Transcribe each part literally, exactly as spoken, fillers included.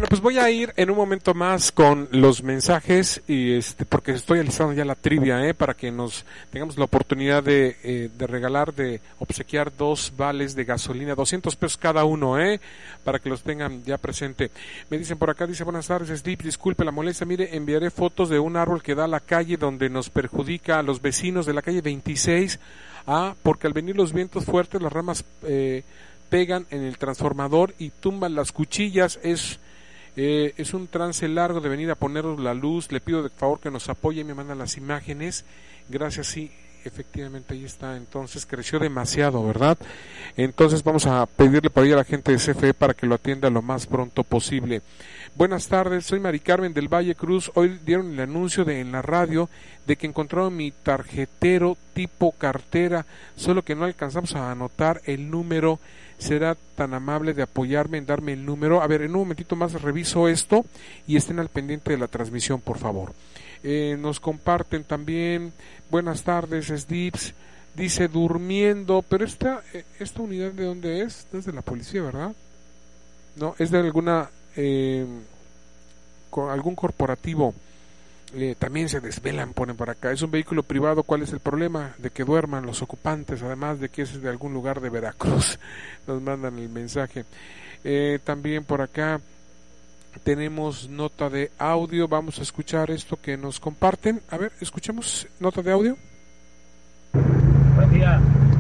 Bueno, pues voy a ir en un momento más con los mensajes y este porque estoy alistando ya la trivia, ¿eh? Para que nos tengamos la oportunidad de, eh, de regalar, de obsequiar dos vales de gasolina, doscientos pesos cada uno, ¿eh? Para que los tengan ya presente. Me dicen por acá, dice, buenas tardes, Sleep, disculpe la molestia, mire, enviaré fotos de un árbol que da a la calle donde nos perjudica a los vecinos de la calle veintiséis, ah, porque al venir los vientos fuertes las ramas eh, pegan en el transformador y tumban las cuchillas, es... Eh, es un trance largo de venir a poneros la luz, le pido de favor que nos apoye y me mandan las imágenes, gracias, sí, efectivamente ahí está, entonces creció demasiado, ¿verdad? Entonces vamos a pedirle por ahí a la gente de C F E para que lo atienda lo más pronto posible. Buenas tardes, soy Mari Carmen del Valle Cruz, hoy dieron el anuncio de en la radio de que encontraron mi tarjetero tipo cartera, solo que no alcanzamos a anotar el número. Será tan amable de apoyarme en darme el número. A ver, en un momentito más reviso esto y estén al pendiente de la transmisión, por favor. Eh, nos comparten también, buenas tardes, Sdips, dice durmiendo, pero esta, esta unidad ¿de dónde es? No es de la policía, ¿verdad? No, es de alguna, eh, con algún corporativo. Eh, también se desvelan, ponen por acá, es un vehículo privado, ¿cuál es el problema? De que duerman los ocupantes, además de que es de algún lugar de Veracruz, nos mandan el mensaje. Eh, también por acá tenemos nota de audio, vamos a escuchar esto que nos comparten, a ver, escuchemos nota de audio. Buen día,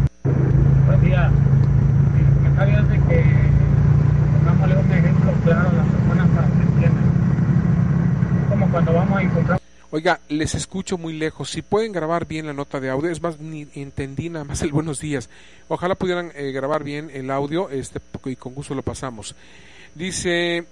buen día, el comentario es de que pongámosle un ejemplo claro a las personas para que entiendan, como cuando vamos a encontrar. Oiga, les escucho muy lejos. Si pueden grabar bien la nota de audio, es más, ni entendí nada más el buenos días. Ojalá pudieran eh, grabar bien el audio, este y con gusto lo pasamos. Dice,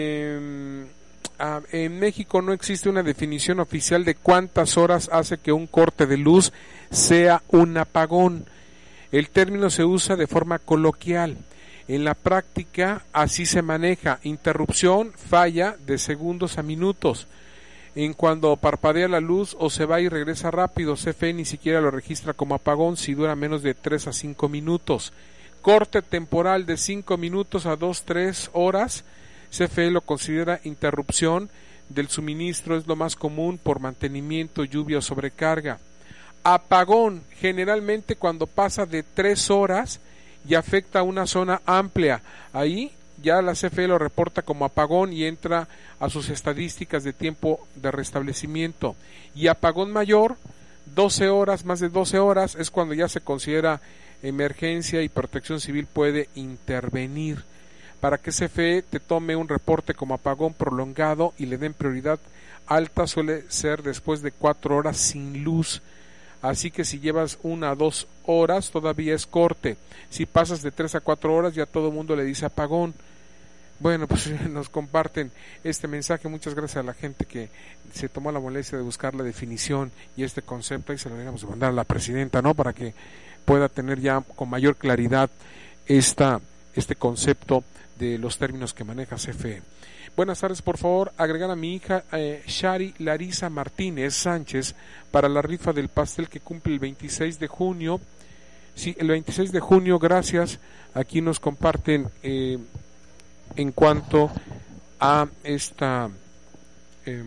eh, ah, en México no existe una definición oficial de cuántas horas hace que un corte de luz sea un apagón. El término se usa de forma coloquial. En la práctica así se maneja: interrupción, falla de segundos a minutos. En cuando parpadea la luz o se va y regresa rápido, C F E ni siquiera lo registra como apagón si dura menos de tres a cinco minutos. Corte temporal de cinco minutos a dos a tres horas, C F E lo considera interrupción del suministro, es lo más común por mantenimiento, lluvia o sobrecarga. Apagón, generalmente cuando pasa de tres horas y afecta a una zona amplia, ahí ya la C F E lo reporta como apagón y entra a sus estadísticas de tiempo de restablecimiento. Y apagón mayor, doce horas, más de doce horas, es cuando ya se considera emergencia y Protección Civil puede intervenir. Para que C F E te tome un reporte como apagón prolongado y le den prioridad alta, suele ser después de cuatro horas sin luz. Así que si llevas una a dos horas todavía es corte. Si pasas de tres a cuatro horas ya todo el mundo le dice apagón. Bueno, pues nos comparten este mensaje. Muchas gracias a la gente que se tomó la molestia de buscar la definición y este concepto, y se lo debemos mandar a la presidenta, ¿no? Para que pueda tener ya con mayor claridad esta, este concepto de los términos que maneja C F E. Buenas tardes, por favor, agregar a mi hija eh, Shari Larisa Martínez Sánchez para la rifa del pastel que cumple el veintiséis de junio. Sí, el veintiséis de junio, gracias. Aquí nos comparten eh, en cuanto a esta eh,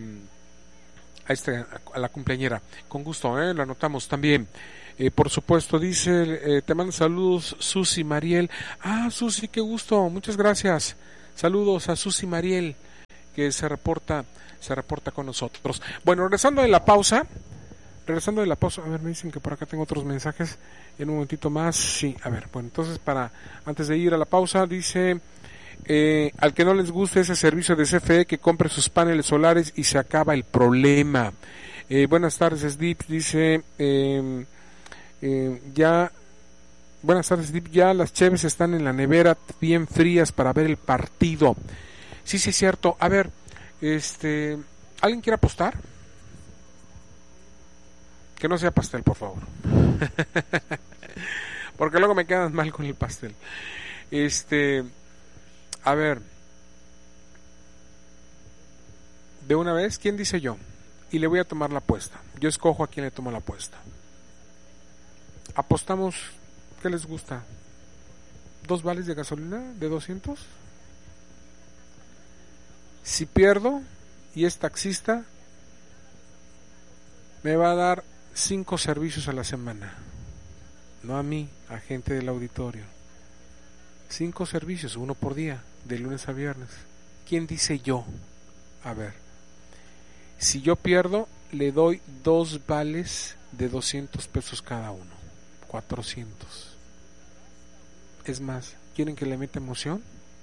a, esta, a la cumpleañera. Con gusto, ¿eh? La anotamos también. Eh, por supuesto, dice, eh, te mando saludos Susi Mariel. Ah, Susi, qué gusto, muchas gracias. Saludos a Susi Mariel, que se reporta, se reporta con nosotros. Bueno, regresando de la pausa, regresando de la pausa, a ver, me dicen que por acá tengo otros mensajes en un momentito más. Sí, a ver, bueno, entonces para, antes de ir a la pausa, dice, eh, al que no les guste ese servicio de C F E, que compre sus paneles solares y se acaba el problema. Eh, buenas tardes, Sleep, dice, eh, eh, ya... Buenas tardes, ya las cheves están en la nevera bien frías para ver el partido. Sí, sí es cierto. A ver, este, ¿alguien quiere apostar? Que no sea pastel, por favor. Porque luego me quedan mal con el pastel. Este, a ver. De una vez, ¿quién dice yo? Y le voy a tomar la apuesta. Yo escojo a quién le tomo la apuesta. Apostamos. ¿Qué les gusta? ¿Dos vales de gasolina de doscientos? Si pierdo y es taxista, me va a dar cinco servicios a la semana. No a mí, a gente del auditorio. Cinco servicios, uno por día, de lunes a viernes. ¿Quién dice yo? A ver. Si yo pierdo, le doy dos vales de doscientos pesos cada uno. cuatrocientos. Es más, ¿quieren que le meta emoción?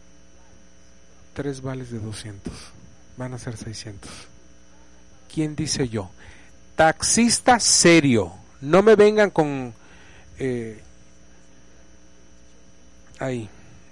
Tres vales de doscientos. Van a ser seiscientos. ¿Quién dice yo? Taxista serio. No me vengan con... Eh, ahí.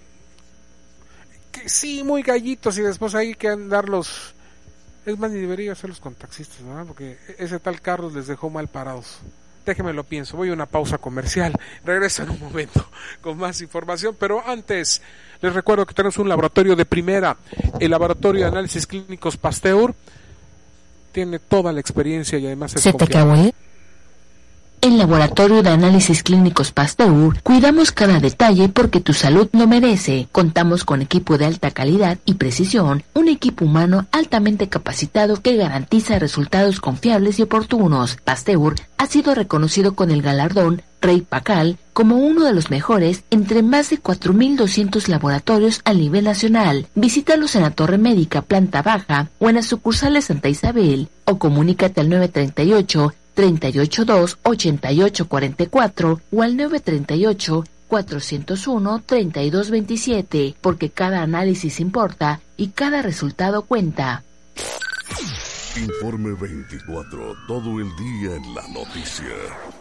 Que sí, muy gallitos y después hay que andarlos... Es más, ni debería hacerlos con taxistas, ¿verdad? Porque ese tal Carlos les dejó mal parados. Déjeme lo pienso, voy a una pausa comercial, regreso en un momento con más información, pero antes les recuerdo que tenemos un laboratorio de primera, el laboratorio de análisis clínicos Pasteur, tiene toda la experiencia y además es ¿Se te acabó, eh? En Laboratorio de Análisis Clínicos Pasteur, cuidamos cada detalle porque tu salud lo merece. Contamos con equipo de alta calidad y precisión, un equipo humano altamente capacitado que garantiza resultados confiables y oportunos. Pasteur ha sido reconocido con el galardón Rey Pacal como uno de los mejores entre más de cuatro mil doscientos laboratorios a nivel nacional. Visítalos en la Torre Médica, planta baja, o en las sucursales Santa Isabel, o comunícate al nueve treinta y ocho, treinta y ocho dos, ochenta y ocho cuarenta y cuatro o al nueve treinta y ocho, cuatrocientos uno, treinta y dos veintisiete, porque cada análisis importa y cada resultado cuenta. Informe veinticuatro, todo el día en la noticia.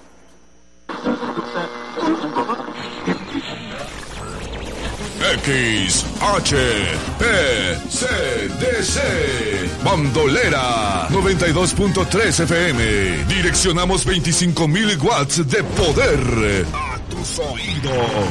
X H P C D C Bandolera noventa y dos punto tres F M. Direccionamos veinticinco mil watts de poder a tus oídos.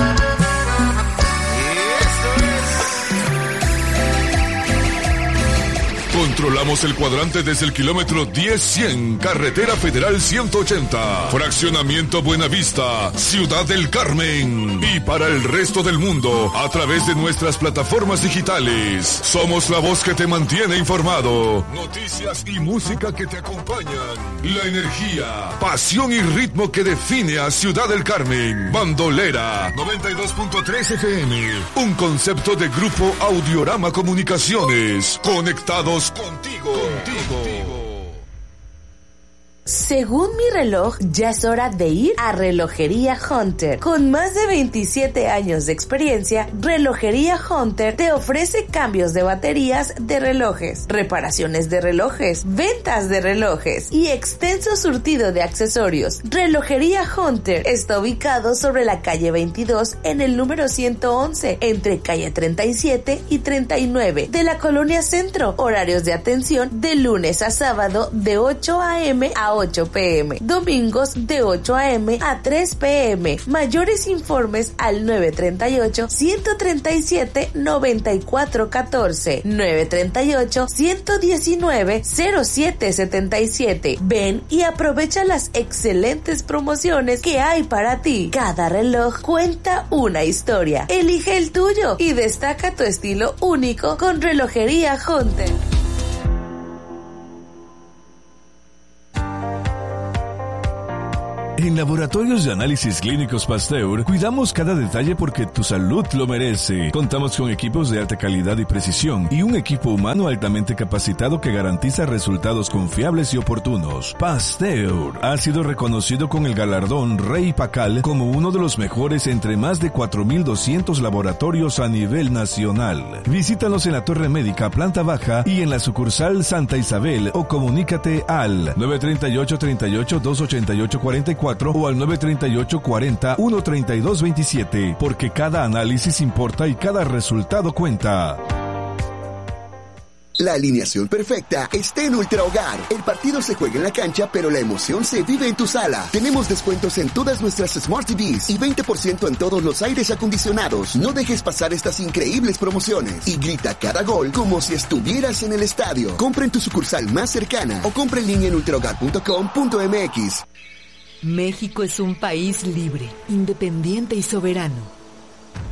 Controlamos el cuadrante desde el kilómetro diez cien, Carretera Federal ciento ochenta, Fraccionamiento Buenavista, Ciudad del Carmen. Y para el resto del mundo, a través de nuestras plataformas digitales. Somos la voz que te mantiene informado. Noticias y música que te acompañan. La energía, pasión y ritmo que define a Ciudad del Carmen. Bandolera noventa y dos punto tres F M. Un concepto de Grupo Audiorama Comunicaciones. Conectados contigo, contigo. Según mi reloj, ya es hora de ir a Relojería Hunter. Con más de veintisiete años de experiencia, Relojería Hunter te ofrece cambios de baterías de relojes, reparaciones de relojes, ventas de relojes y extenso surtido de accesorios. Relojería Hunter está ubicado sobre la calle veintidós en el número ciento once, entre calle treinta y siete y treinta y nueve de la Colonia Centro. Horarios de atención de lunes a sábado de ocho a eme a ocho pe eme, domingos de ocho a eme a tres pe eme. Mayores informes al nueve treinta y ocho, ciento treinta y siete, noventa y cuatro catorce, nueve treinta y ocho, ciento diecinueve, cero siete setenta y siete. Ven y aprovecha las excelentes promociones que hay para ti. Cada reloj cuenta una historia. Elige el tuyo y destaca tu estilo único con Relojería Hunter. En Laboratorios de Análisis Clínicos Pasteur, cuidamos cada detalle porque tu salud lo merece. Contamos con equipos de alta calidad y precisión y un equipo humano altamente capacitado que garantiza resultados confiables y oportunos. Pasteur ha sido reconocido con el galardón Rey Pacal como uno de los mejores entre más de cuatro mil doscientos laboratorios a nivel nacional. Visítanos en la Torre Médica, planta baja, y en la sucursal Santa Isabel, o comunícate al nueve treinta y ocho, treinta y ocho, doscientos ochenta y ocho, cuarenta y cuatro o al nueve treinta y ocho, cuarenta, ciento treinta y dos veintisiete, porque cada análisis importa y cada resultado cuenta. La alineación perfecta está en Ultra Hogar. El partido se juega en la cancha, pero la emoción se vive en tu sala. Tenemos descuentos en todas nuestras Smart T Vs y veinte por ciento en todos los aires acondicionados. No dejes pasar estas increíbles promociones y grita cada gol como si estuvieras en el estadio. Compra en tu sucursal más cercana o compra en línea en ultra hogar punto com punto eme equis. México es un país libre, independiente y soberano.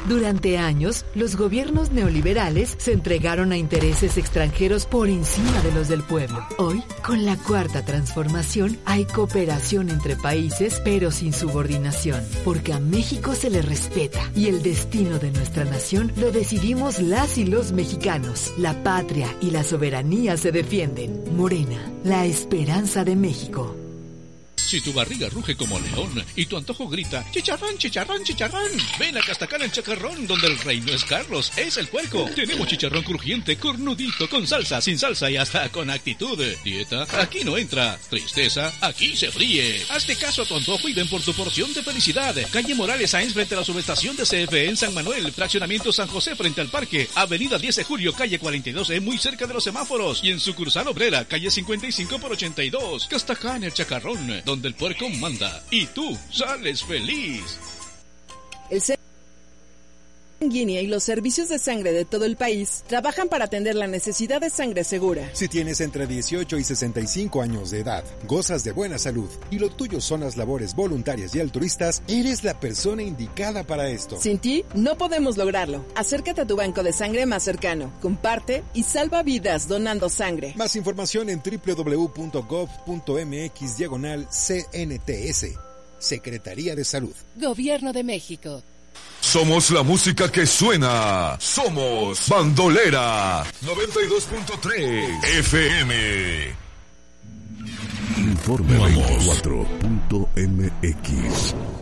Durante años, los gobiernos neoliberales se entregaron a intereses extranjeros por encima de los del pueblo. Hoy, con la cuarta transformación, hay cooperación entre países, pero sin subordinación, porque a México se le respeta y el destino de nuestra nación lo decidimos las y los mexicanos. La patria y la soberanía se defienden. Morena, la esperanza de México. Si tu barriga ruge como león y tu antojo grita chicharrón, chicharrón, chicharrón, ven a Castacar el Chacarrón, donde el rey no es Carlos, es el puerco. Tenemos chicharrón crujiente, cornudito, con salsa, sin salsa y hasta con actitud. Dieta, aquí no entra. Tristeza, aquí se fríe. Hazte caso a tu antojo y ven por tu porción de felicidad. Calle Morales Sáenz frente a la subestación de C F E en San Manuel, fraccionamiento San José frente al parque, avenida diez de julio, calle cuarenta y dos, muy cerca de los semáforos, y en sucursal obrera, calle cincuenta y cinco por ochenta y dos. Castacar el Chacarrón, donde el puerco manda y tú sales feliz. El Sanguínea y los servicios de sangre de todo el país trabajan para atender la necesidad de sangre segura. Si tienes entre dieciocho y sesenta y cinco años de edad, gozas de buena salud y lo tuyo son las labores voluntarias y altruistas, eres la persona indicada para esto. Sin ti, no podemos lograrlo. Acércate a tu banco de sangre más cercano, comparte y salva vidas donando sangre. Más información en doble u doble u doble u punto gov punto eme equis diagonal C N T S. Secretaría de Salud. Gobierno de México. Somos la música que suena. Somos Bandolera noventa y dos punto tres F M. Informe veinticuatro punto eme equis.